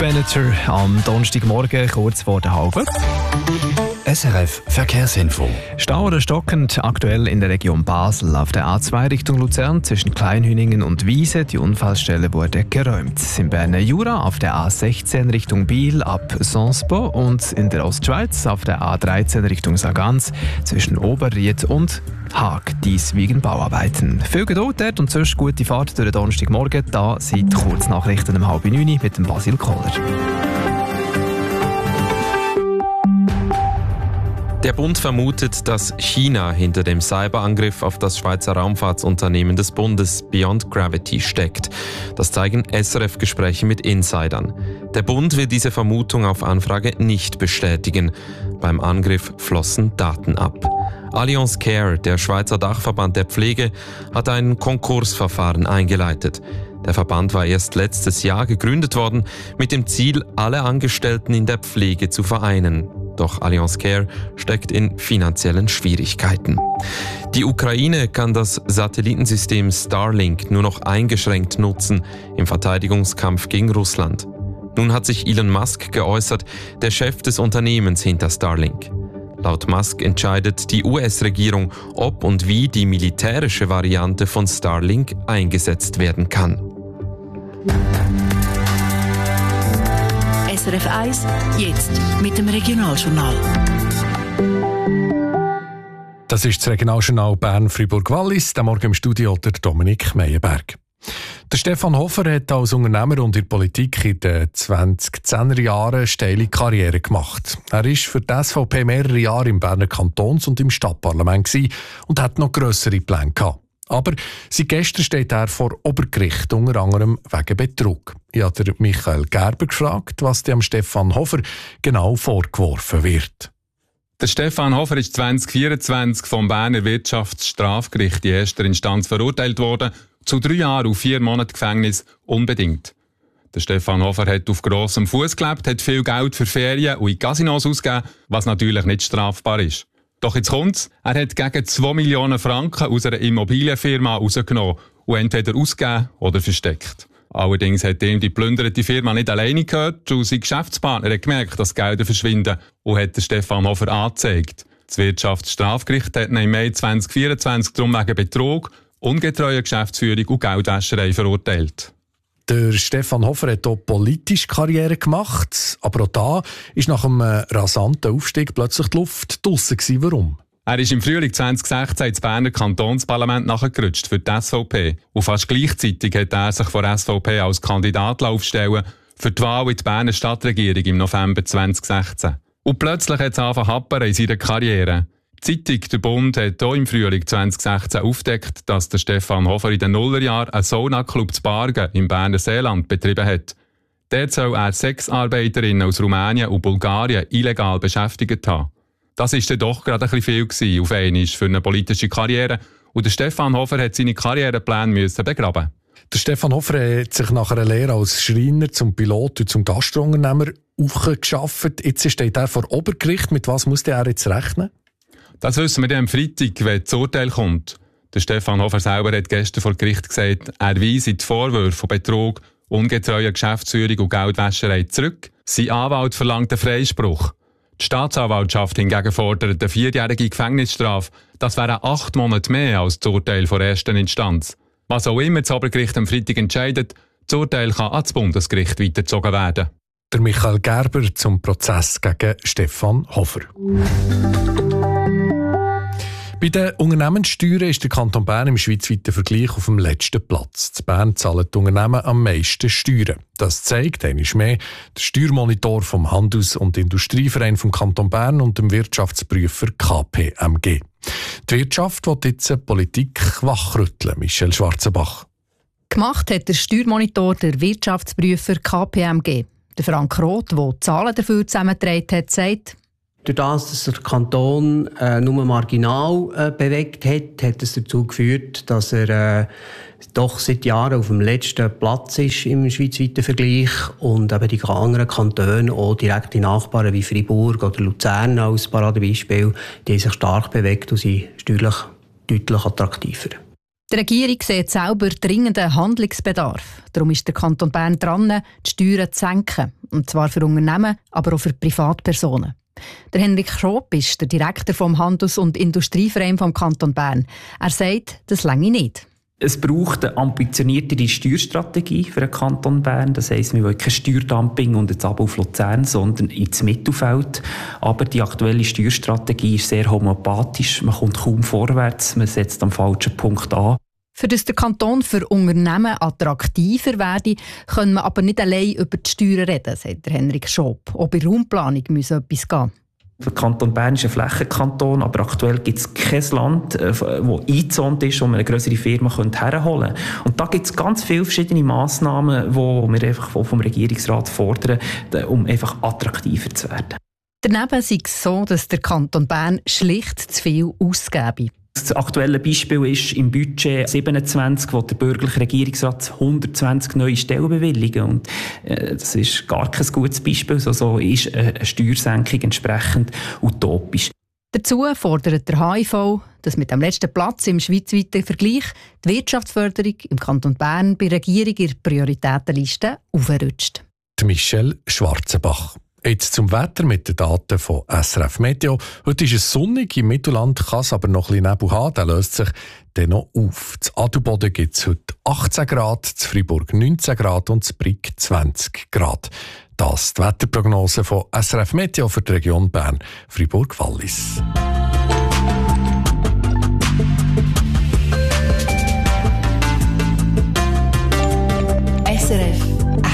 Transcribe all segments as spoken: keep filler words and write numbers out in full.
Benatar am Donnerstagmorgen kurz vor der halben. S R F Verkehrsinfo. Stau oder stockend aktuell in der Region Basel auf der A zwei Richtung Luzern zwischen Kleinhüningen und Wiese. Die Unfallstelle wurde geräumt. Im Berner Jura auf der A sechzehn Richtung Biel ab Sonsbo und in der Ostschweiz auf der A dreizehn Richtung Sargans zwischen Oberried und Haag. Dies wegen Bauarbeiten. Viel Geduld dort und sonst gute Fahrt durch den Donnerstagmorgen. Da sind Kurznachrichten um halb neun mit dem Basil Kohler. Der Bund vermutet, dass China hinter dem Cyberangriff auf das Schweizer Raumfahrtsunternehmen des Bundes Beyond Gravity steckt. Das zeigen S R F-Gespräche mit Insidern. Der Bund will diese Vermutung auf Anfrage nicht bestätigen. Beim Angriff flossen Daten ab. Allianz Care, der Schweizer Dachverband der Pflege, hat ein Konkursverfahren eingeleitet. Der Verband war erst letztes Jahr gegründet worden, mit dem Ziel, alle Angestellten in der Pflege zu vereinen. Doch Allianz Care steckt in finanziellen Schwierigkeiten. Die Ukraine kann das Satellitensystem Starlink nur noch eingeschränkt nutzen im Verteidigungskampf gegen Russland. Nun hat sich Elon Musk geäußert, der Chef des Unternehmens hinter Starlink. Laut Musk entscheidet die U S-Regierung, ob und wie die militärische Variante von Starlink eingesetzt werden kann. S R F eins, jetzt mit dem Regionaljournal. Das ist das Regionaljournal Bern-Fribourg-Wallis. Der Morgen im Studio der Dominik Meyerberg. Der Stefan Hofer hat als Unternehmer und in der Politik in den zwanzigzehner Jahren eine steile Karriere gemacht. Er war für die S V P mehrere Jahre im Berner Kantons- und im Stadtparlament und hat noch grössere Pläne gehabt. Aber seit gestern steht er vor Obergericht, unter anderem wegen Betrug. Ich habe Michael Gerber gefragt, was dem Stefan Hofer genau vorgeworfen wird. Der Stefan Hofer ist zwanzig vierundzwanzig vom Berner Wirtschaftsstrafgericht in erster Instanz verurteilt worden, zu drei Jahren und vier Monaten Gefängnis unbedingt. Der Stefan Hofer hat auf grossem Fuß gelebt, hat viel Geld für Ferien und in Casinos ausgegeben, was natürlich nicht strafbar ist. Doch jetzt kommt's, er hat gegen zwei Millionen Franken aus einer Immobilienfirma rausgenommen und entweder ausgegeben oder versteckt. Allerdings hat ihm die plünderte Firma nicht alleine gehört und sein Geschäftspartner hat gemerkt, dass Gelder verschwinden und hat den Stefan Hofer angezeigt. Das Wirtschaftsstrafgericht hat ihn im Mai zwanzig vierundzwanzig darum wegen Betrug, ungetreue Geschäftsführung und Geldwäscherei verurteilt. Der Stefan Hofer hat auch politische Karriere gemacht, aber auch da ist nach einem rasanten Aufstieg plötzlich die Luft draussen gewesen. Warum? Er ist im Frühling zwanzig sechzehn ins Berner Kantonsparlament nachgerutscht für die S V P. Und fast gleichzeitig hat er sich vor S V P als Kandidat aufstellen für die Wahl in die Berner Stadtregierung im November zwanzig sechzehn. Und plötzlich hat es angefangen zu happern in seiner Karriere. Die Zeitung «Der Bund» hat auch im Frühling zwanzig sechzehn aufgedeckt, dass der Stefan Hofer in den Nullerjahren einen Sauna-Club zu Bargen im Berner Seeland betrieben hat. Dort soll er Sexarbeiterinnen aus Rumänien und Bulgarien illegal beschäftigt haben. Das war dann doch gerade ein bisschen viel auf einmal für eine politische Karriere und der Stefan Hofer hat seine Karrierepläne müssen begraben. Der Stefan Hofer hat sich nach einer Lehre als Schreiner zum Pilot und zum Gastrounternehmer aufgeschafft. Jetzt steht er vor Obergericht. Mit was muss er jetzt rechnen? Das wissen wir dann am Freitag, wenn das Urteil kommt. Der Stefan Hofer selber hat gestern vor Gericht gesagt, er weise die Vorwürfe von Betrug, ungetreuer Geschäftsführung und Geldwäscherei zurück. Sein Anwalt verlangt einen Freispruch. Die Staatsanwaltschaft hingegen fordert eine vierjährige Gefängnisstrafe. Das wären acht Monate mehr als das Urteil der ersten Instanz. Was auch immer das Obergericht am Freitag entscheidet, das Urteil kann ans Bundesgericht weitergezogen werden. Der Michael Gerber zum Prozess gegen Stefan Hofer. Bei den Unternehmenssteuern ist der Kanton Bern im schweizweiten Vergleich auf dem letzten Platz. In Bern zahlen die Unternehmen am meisten Steuern. Das zeigt einmal mehr der Steuermonitor vom Handels- und Industrieverein vom Kanton Bern und dem Wirtschaftsprüfer K P M G. Die Wirtschaft will jetzt die Politik wachrütteln. Michel Schwarzenbach. Gemacht hat der Steuermonitor der Wirtschaftsprüfer K P M G. Der Frank Roth, der die Zahlen dafür zusammengetragen hat, sagt: Durch das, dass der Kanton äh, nur marginal äh, bewegt hat, hat es dazu geführt, dass er äh, doch seit Jahren auf dem letzten Platz ist im schweizweiten Vergleich und eben die anderen Kantone, auch direkte Nachbarn wie Fribourg oder Luzern als Paradebeispiel, die haben sich stark bewegt und sind steuerlich deutlich attraktiver. Die Regierung sieht selber dringenden Handlungsbedarf. Darum ist der Kanton Bern dran, die Steuern zu senken. Und zwar für Unternehmen, aber auch für Privatpersonen. Der Henrik Schropp ist der Direktor vom Handels- und Industrieverein vom Kanton Bern. Er sagt, das reiche nicht. Es braucht eine ambitioniertere Steuerstrategie für den Kanton Bern. Das heisst, wir wollen kein Steuerdumping und jetzt Abo auf Luzern, sondern ins Mittelfeld. Aber die aktuelle Steuerstrategie ist sehr homöopathisch. Man kommt kaum vorwärts, man setzt am falschen Punkt an. Für das der Kanton für Unternehmen attraktiver werde, können wir aber nicht allein über die Steuern reden, sagt der Henrik Schopp. Auch bei Raumplanung muss etwas gehen. Der Kanton Bern ist ein Flächenkanton, aber aktuell gibt es kein Land, das eingezont ist, wo man eine grössere Firma herholen könnte. Und da gibt es ganz viele verschiedene Massnahmen, die wir einfach vom Regierungsrat fordern, um einfach attraktiver zu werden. Daneben sei es so, dass der Kanton Bern schlicht zu viel ausgebe. Das aktuelle Beispiel ist im Budget siebenundzwanzig, wo der bürgerliche Regierungsrat hundertzwanzig neue Stellen bewilligen. Und äh, das ist gar kein gutes Beispiel. So, so ist eine Steuersenkung entsprechend utopisch. Dazu fordert der H I V, dass mit dem letzten Platz im schweizweiten Vergleich die Wirtschaftsförderung im Kanton Bern bei der Regierung in der Prioritätenliste aufrutscht. Michelle Schwarzenbach. Jetzt zum Wetter mit den Daten von S R F Meteo. Heute ist es sonnig, im Mittelland kann es aber noch ein bisschen Nebel haben, der löst sich dann noch auf. Zu Adelboden gibt es heute achtzehn Grad, zu Freiburg neunzehn Grad und zu Brig zwanzig Grad. Das ist die Wetterprognose von S R F Meteo für die Region Bern, Freiburg-Wallis. S R F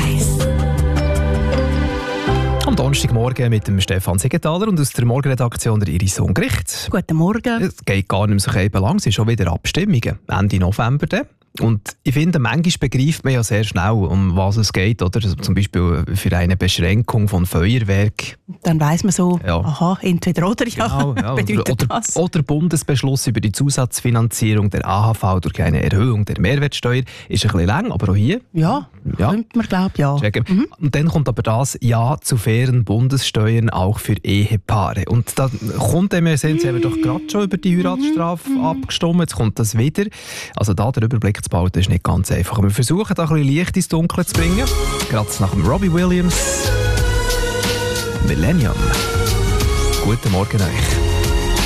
Am Donnerstagmorgen mit dem Stefan Siegenthaler und aus der Morgenredaktion der Iris Ungericht. Guten Morgen. Es geht gar nicht mehr so eben lang, es sind schon wieder Abstimmungen. Ende November dann. Und ich finde, manchmal begreift man ja sehr schnell, um was es geht. Oder? Also zum Beispiel für eine Beschränkung von Feuerwerk. Dann weiss man so, ja. aha, entweder oder, ja, genau, ja. bedeutet oder, das. Oder Bundesbeschluss über die Zusatzfinanzierung der A H V durch eine Erhöhung der Mehrwertsteuer. Ist ein bisschen lang, aber auch hier. Ja, ja. könnte man glauben, ja. Mhm. Und dann kommt aber das Ja zu fairen Bundessteuern auch für Ehepaare. Und da kommt dem sind sie doch gerade schon über die Heiratsstrafe mhm. abgestimmt. Jetzt kommt das wieder. Also da der Überblick zu behalten ist nicht ganz einfach. Wir versuchen da ein bisschen Licht ins Dunkle zu bringen. Gerade nach dem Robbie Williams. Millennium. Guten Morgen euch.